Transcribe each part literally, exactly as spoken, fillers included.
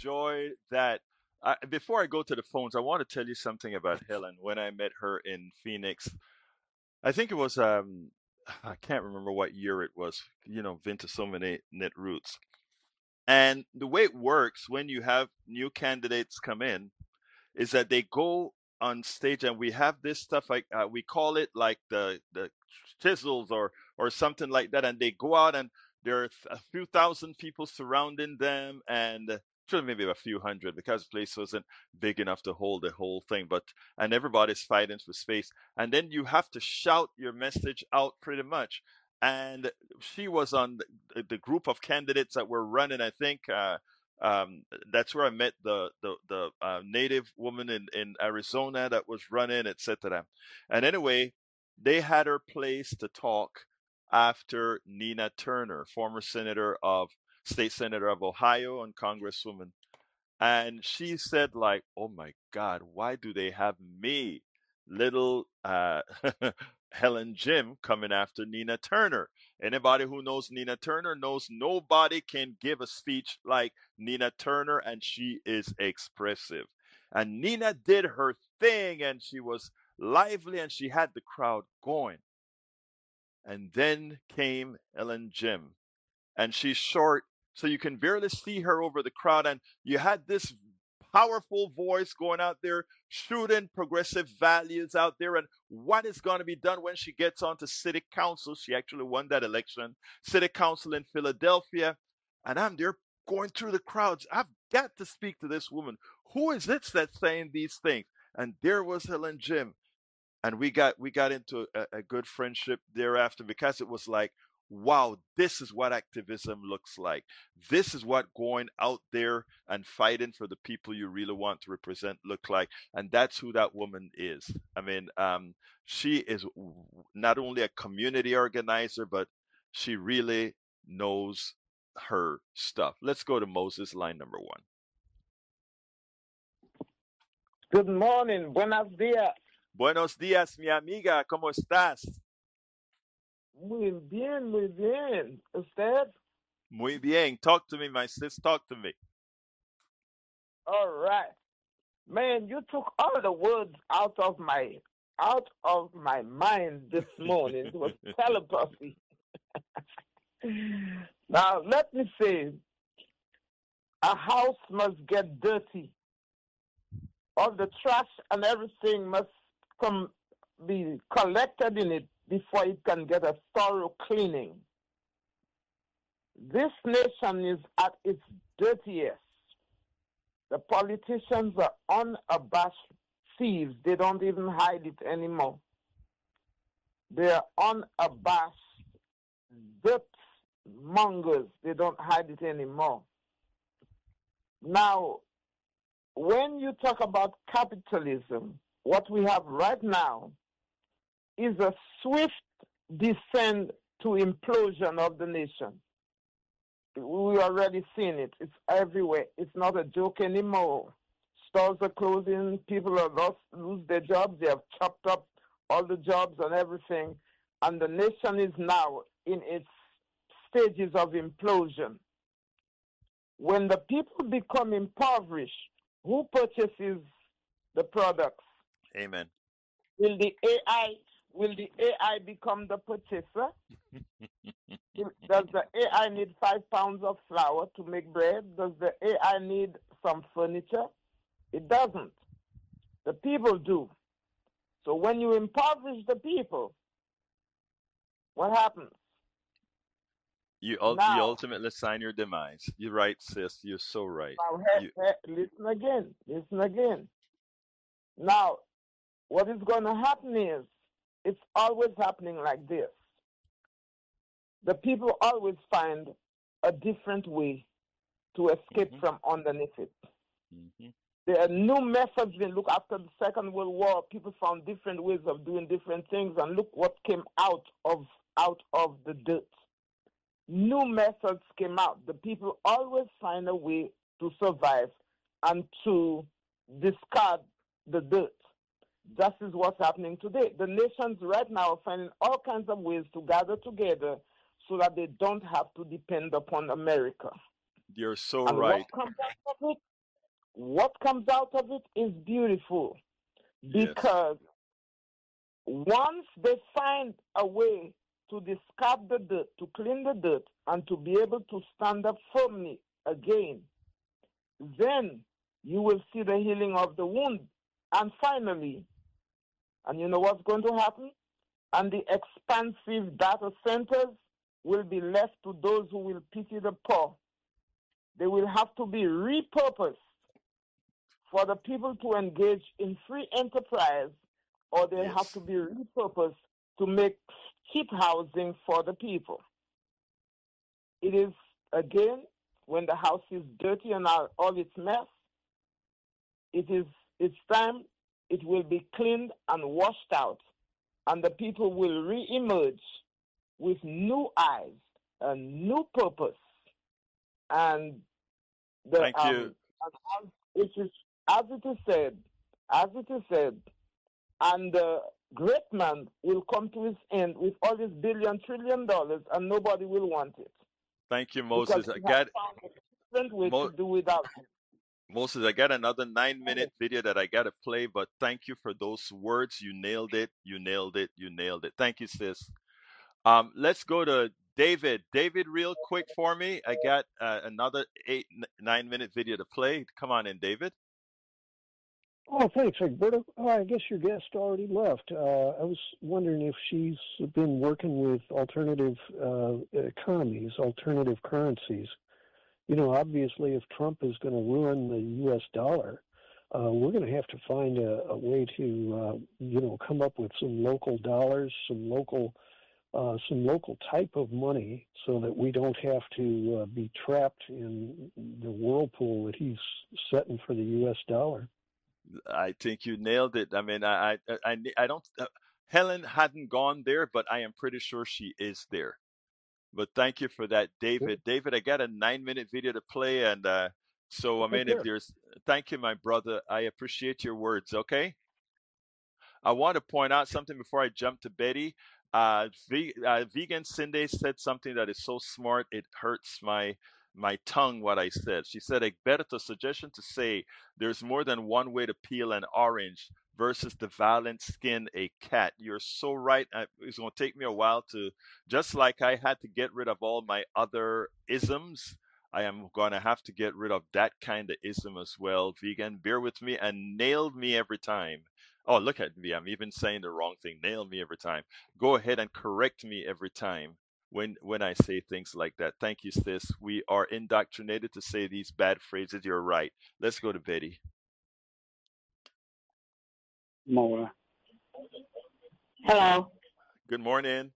enjoyed that. I, before I go to the phones, I want to tell you something about Helen. When I met her in Phoenix, I think it was um, I can't remember what year it was. You know, been to so many knit roots, and the way it works when you have new candidates come in is that they go on stage and we have this stuff like uh, we call it like the the chisels or or something like that, and they go out and there are a few thousand people surrounding them, and uh, sure, maybe a few hundred because the place wasn't big enough to hold the whole thing, but and everybody's fighting for space, and then you have to shout your message out pretty much. And she was on the, the group of candidates that were running, I think. Uh, um, that's where I met the the the uh, native woman in in Arizona that was running, et cetera. And anyway, they had her place to talk after Nina Turner, former senator of state senator of Ohio and congresswoman, and she said like, "Oh my God, why do they have me, little uh, Helen Jim, coming after Nina Turner?" Anybody who knows Nina Turner knows nobody can give a speech like Nina Turner, and she is expressive. And Nina did her thing, and she was lively, and she had the crowd going. And then came Helen Jim, and she's short, so you can barely see her over the crowd. And you had this powerful voice going out there, shooting progressive values out there, and what is going to be done when she gets onto city council. She actually won that election, city council in Philadelphia. And I'm there going through the crowds. I've got to speak to this woman. Who is it that's saying these things? And there was Helen Jim, and we got we got into a, a good friendship thereafter, because it was like, wow, this is what activism looks like. This is what going out there and fighting for the people you really want to represent look like. And that's who that woman is. I mean, um, she is not only a community organizer, but she really knows her stuff. Let's go to Moses, line number one. Good morning. Buenos dias. Buenos días, mi amiga. ¿Cómo estás? Muy bien, muy bien. ¿Usted? Muy bien. Talk to me, my sis. Talk to me. All right. Man, you took all the words out of my out of my mind this morning. It was telepathy. Now, let me say, a house must get dirty. All the trash and everything must come be collected in it before it can get a thorough cleaning. This nation is at its dirtiest. The politicians are unabashed thieves. They don't even hide it anymore. They are unabashed dirt mongers. They don't hide it anymore. Now, when you talk about capitalism, what we have right now is a swift descent to implosion of the nation. We already seen it. It's everywhere. It's not a joke anymore. Stores are closing. People are lost, lose their jobs. They have chopped up all the jobs and everything. And the nation is now in its stages of implosion. When the people become impoverished, who purchases the products? Amen. Will the A I will the A I become the purchaser? Does the A I need five pounds of flour to make bread? Does the A I need some furniture? It doesn't. The people do. So when you impoverish the people, what happens? You, ul- Now- you ultimately sign your demise. You're right, sis. You're so right. Now, he- You- he- listen again. Listen again. Now, what is going to happen is, it's always happening like this. The people always find a different way to escape Mhm. from underneath it. Mhm. There are new methods. When look after the Second World War, people found different ways of doing different things, and look what came out of out of the dirt. New methods came out. The people always find a way to survive and to discard the dirt. That is what's happening today. The nations right now are finding all kinds of ways to gather together so that they don't have to depend upon America. You're so And right. what comes out of it? what comes out of it is beautiful because yes. once they find a way to discard the dirt, to clean the dirt, and to be able to stand up firmly again, then you will see the healing of the wound. And finally, and you know what's going to happen? And the expansive data centers will be left to those who will pity the poor. They will have to be repurposed for the people to engage in free enterprise, or they yes. have to be repurposed to make cheap housing for the people. It is, again, when the house is dirty and all, all its mess, it is it's time it will be cleaned and washed out, and the people will re-emerge with new eyes, a new purpose. And the, Thank um, you. As it is, as it is said, as it is said, and the great man will come to his end with all his billion, trillion dollars, and nobody will want it. Thank you, Moses. I got a different way Mo- to do without it. Moses, I got another nine-minute video that I got to play, but thank you for those words. You nailed it. You nailed it. You nailed it. Thank you, sis. Um, let's go to David. David, real quick for me. I got uh, another eight, nine-minute video to play. Come on in, David. Oh, thanks, Egberto. Oh, I guess your guest already left. Uh, I was wondering if she's been working with alternative uh, economies, alternative currencies. You know, obviously, if Trump is going to ruin the U S dollar, uh, we're going to have to find a, a way to, uh, you know, come up with some local dollars, some local, uh, some local type of money, so that we don't have to uh, be trapped in the whirlpool that he's setting for the U S dollar. I think you nailed it. I mean, I, I, I, I don't. Uh, Helen hadn't gone there, but I am pretty sure she is there. But thank you for that, David. David, I got a nine-minute video to play, and uh, so I mean, if there's, thank you, my brother. I appreciate your words. Okay. I want to point out something before I jump to Betty. Uh, v, uh, Vegan Cindy said something that is so smart it hurts my my tongue what I said. She said, Egberto, suggestion to say there's more than one way to peel an orange versus the violent skin a cat. You're so right. It's going to take me a while to, just like I had to get rid of all my other isms, I am going to have to get rid of that kind of ism as well. Vegan, bear with me, and nailed me every time. Oh, look at me. I'm even saying the wrong thing. Nail me every time. Go ahead and correct me every time when when I say things like that. Thank you, sis. We are indoctrinated to say these bad phrases. You're right. Let's go to Betty. More. Hello. Good morning.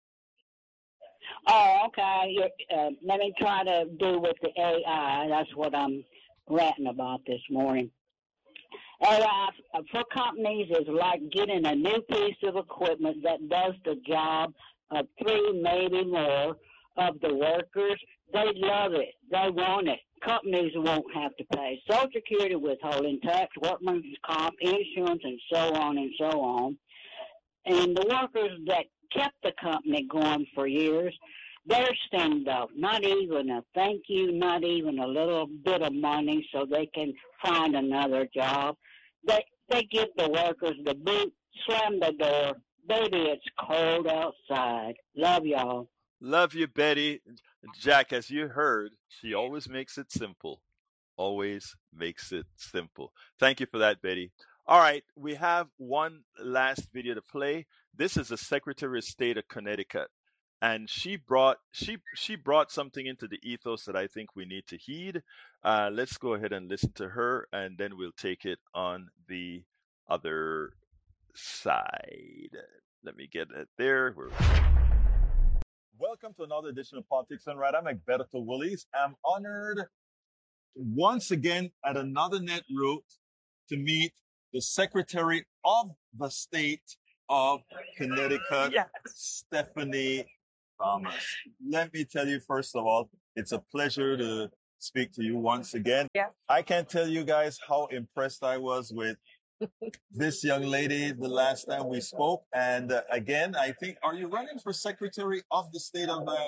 Oh, okay. Uh, let me try to do with the A I. That's what I'm ranting about this morning. A I for companies is like getting a new piece of equipment that does the job of three, maybe more, of the workers. They love it. They want it. Companies won't have to pay Social Security, withholding tax, workman's comp, insurance, and so on and so on. And the workers that kept the company going for years, they're stand up. Not even a thank you, not even a little bit of money so they can find another job. They they give the workers the boot, slam the door. Baby, it's cold outside. Love y'all. Love you, Betty. Jack, as you heard, she always makes it simple. Always makes it simple. Thank you for that, Betty. All right, we have one last video to play. This is the Secretary of State of Connecticut, and she brought she she brought something into the ethos that I think we need to heed. Uh, let's go ahead and listen to her, and then we'll take it on the other side. Let me get it there. We're... Welcome to another edition of Politics and Right. I'm Egberto Willies. I'm honored once again at another Netroot to meet the Secretary of the State of Connecticut, yes. Stephanie Thomas. Let me tell you, first of all, it's a pleasure to speak to you once again. Yes. I can't tell you guys how impressed I was with this young lady the last time we spoke. And uh, again, I think, are you running for Secretary of the State of uh,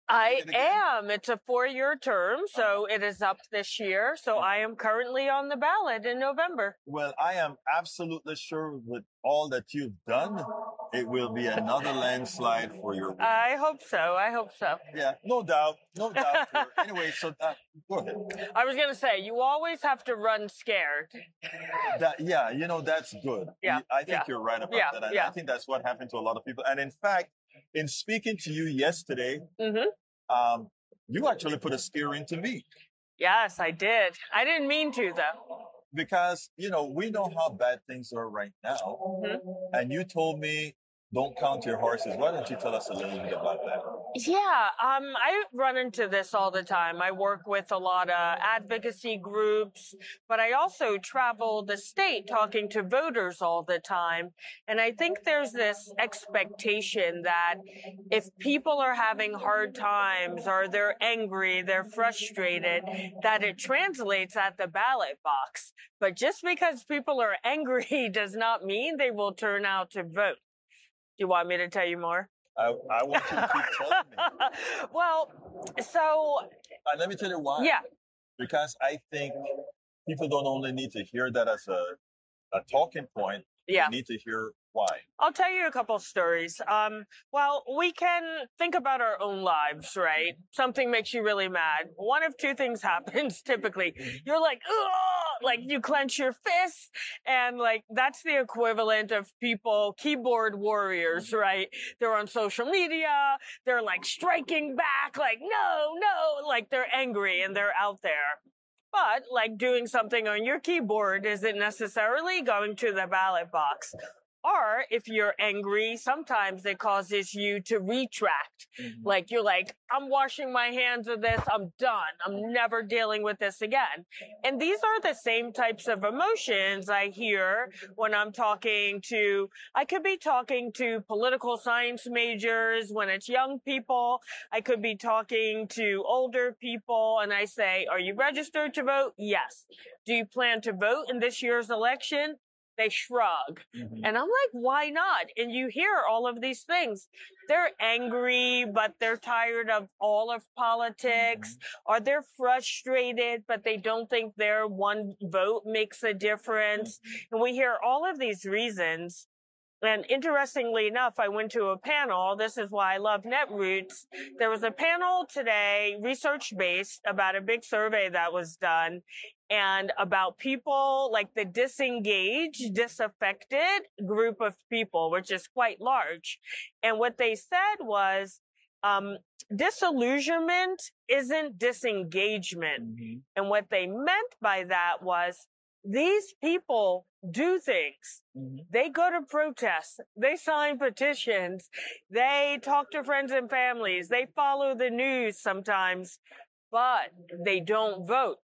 I am. It's a four-year term, so it is up this year. So I am currently on the ballot in November. Well, I am absolutely sure with all that you've done, it will be another landslide for your win. I hope so. I hope so. Yeah, no doubt. No doubt. Anyway, so uh, go ahead. I was going to say, you always have to run scared. That, yeah, you know, that's good. Yeah. I think yeah. you're right about yeah. that. And yeah. I think that's what happened to a lot of people. And in fact, in speaking to you yesterday, mm-hmm. um, you actually put a scare into me. Yes, I did. I didn't mean to, though. Because, you know, we know how bad things are right now. Mm-hmm. And you told me, don't count your horses. Why don't you tell us a little bit about that? Yeah, um, I run into this all the time. I work with a lot of advocacy groups, but I also travel the state talking to voters all the time. And I think there's this expectation that if people are having hard times or they're angry, they're frustrated, that it translates at the ballot box. But just because people are angry does not mean they will turn out to vote. Do you want me to tell you more? I, I want you to keep telling me. Well, so... And let me tell you why. Yeah. Because I think people don't only need to hear that as a, a talking point. Yeah. They need to hear why. I'll tell you a couple stories. Um, well, we can think about our own lives, right? Something makes you really mad. One of two things happens typically. You're like, ugh! Like you clench your fists, and like that's the equivalent of people, keyboard warriors, right? They're on social media, they're like striking back, like, no, no, like they're angry and they're out there. But like doing something on your keyboard isn't necessarily going to the ballot box. Or if you're angry, sometimes it causes you to retract. Mm-hmm. Like you're like, I'm washing my hands of this. I'm done. I'm never dealing with this again. And these are the same types of emotions I hear when I'm talking to, I could be talking to political science majors when it's young people. I could be talking to older people and I say, are you registered to vote? Yes. Do you plan to vote in this year's election? They shrug. Mm-hmm. And I'm like, why not? And you hear all of these things. They're angry, but they're tired of all of politics, mm-hmm. or they're frustrated, but they don't think their one vote makes a difference. Mm-hmm. And we hear all of these reasons. And interestingly enough, I went to a panel. This is why I love Netroots. There was a panel today, research-based, about a big survey that was done and about people like the disengaged, disaffected group of people, which is quite large. And what they said was, um, disillusionment isn't disengagement. Mm-hmm. And what they meant by that was these people do things. Mm-hmm. They go to protests. They sign petitions. They talk to friends and families. They follow the news sometimes, but they don't vote.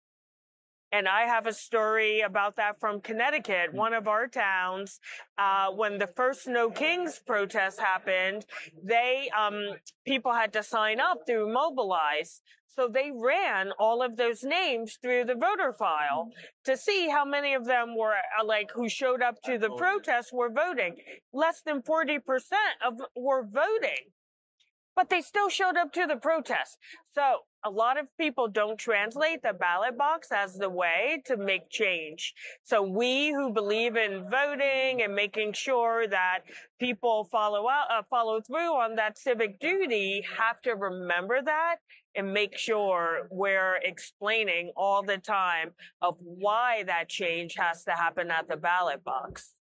And I have a story about that from Connecticut, one of our towns. Uh, when the first No Kings protest happened, they, um, people had to sign up through Mobilize. So they ran all of those names through the voter file to see how many of them were, uh, like, who showed up to the protest were voting. Less than forty percent of were voting. But they still showed up to the protest. So a lot of people don't translate the ballot box as the way to make change. So we who believe in voting and making sure that people follow out, uh, follow through on that civic duty have to remember that and make sure we're explaining all the time of why that change has to happen at the ballot box.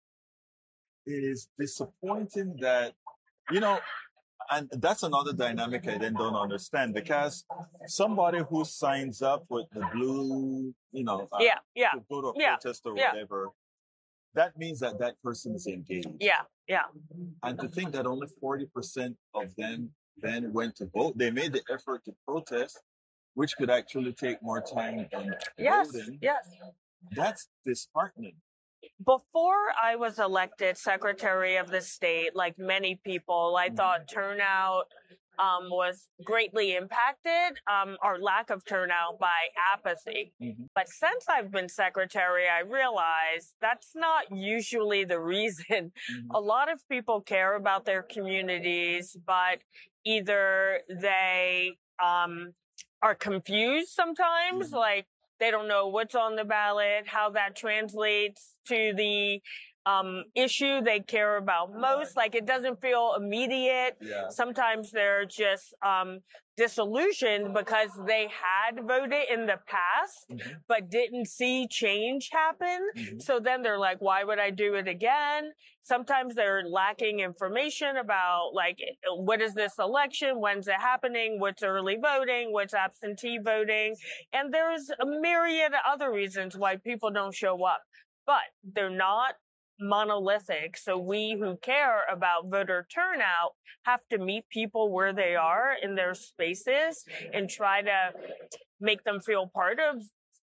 It is disappointing that, you know, and that's another dynamic I then don't understand, because somebody who signs up with the blue, you know, uh, yeah, yeah, to go to a yeah, protest or yeah. whatever, that means that that person is engaged. Yeah, yeah. And to think that only forty percent of them then went to vote, they made the effort to protest, which could actually take more time than yes, voting. Yes, that's disheartening. Before I was elected Secretary of the State, like many people, I thought turnout um, was greatly impacted, um, or lack of turnout, by apathy. Mm-hmm. But since I've been Secretary, I realized that's not usually the reason. Mm-hmm. A lot of people care about their communities, but either they um, are confused sometimes, Mm-hmm. like they don't know what's on the ballot, how that translates to the um, issue they care about most. Like it doesn't feel immediate. Yeah. Sometimes they're just um, disillusioned because they had voted in the past, Mm-hmm. but didn't see change happen. Mm-hmm. So then they're like, why would I do it again? Sometimes they're lacking information about like, what is this election? When's it happening? What's early voting? What's absentee voting? And there's a myriad of other reasons why people don't show up, but they're not monolithic. So we who care about voter turnout have to meet people where they are in their spaces and try to make them feel part of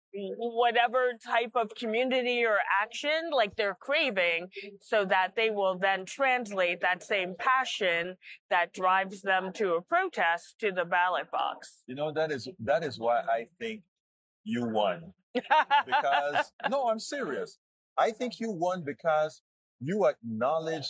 whatever type of community or action like they're craving, so that they will then translate that same passion that drives them to a protest to the ballot box. You know, that is that is why I think you won. Because no, I'm serious. I think you won because you acknowledge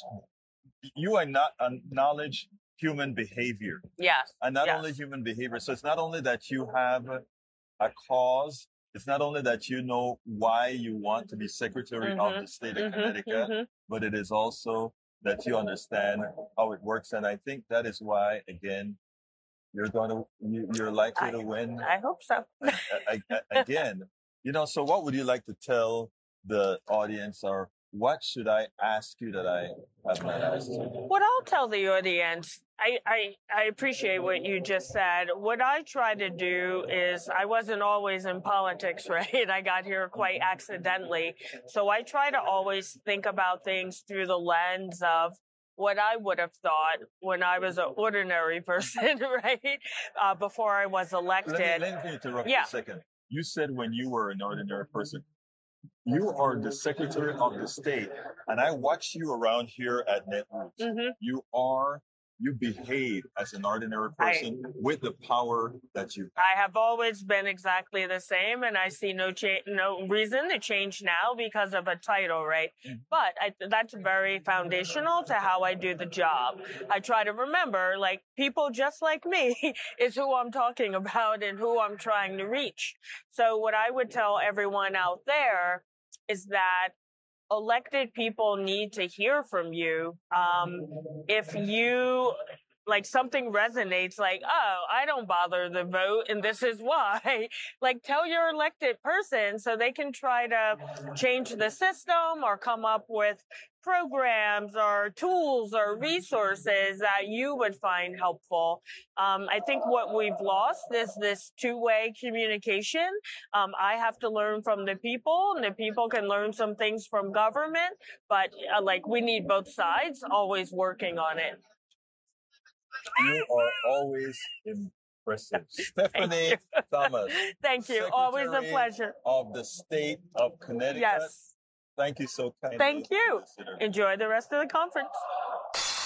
you are not acknowledge human behavior. Yes. And not yes. only human behavior. So it's not only that you have a cause, it's not only that you know why you want to be Secretary mm-hmm. of the state of mm-hmm. Connecticut, mm-hmm. but it is also that you understand how it works. And I think that is why, again, you're going to, you, you're likely I, to win. I hope so. I, I, again, you know, so what would you like to tell the audience, or what should I ask you that I have not asked you? What I'll tell the audience, I, I, I appreciate what you just said. What I try to do is, I wasn't always in politics, right? I got here quite accidentally. So I try to always think about things through the lens of what I would have thought when I was an ordinary person, right? Uh, before I was elected. Let me, let me interrupt yeah. you a second. You said when you were an ordinary person. You are the Secretary of the State, and I watch you around here at Netroots. Mm-hmm. You are, you behave as an ordinary person I, with the power that you have. I have always been exactly the same, and I see no cha- no reason to change now because of a title, right? Mm-hmm. But I, that's very foundational to how I do the job. I try to remember, like, people just like me is who I'm talking about and who I'm trying to reach. So what I would tell everyone out there is that elected people need to hear from you. Um, if you, like, something resonates, like, oh, I don't bother to vote, and this is why, like, tell your elected person so they can try to change the system or come up with programs or tools or resources that you would find helpful. Um, I think what we've lost is this two-way communication. Um, I have to learn from the people, and the people can learn some things from government, but uh, like we need both sides always working on it. You are always impressive. Stephanie Thank Thomas. Thank you. Secretary Always a pleasure. Of the state of Connecticut. Yes. Thank you so kindly. Thank you. Enjoy the rest of the conference.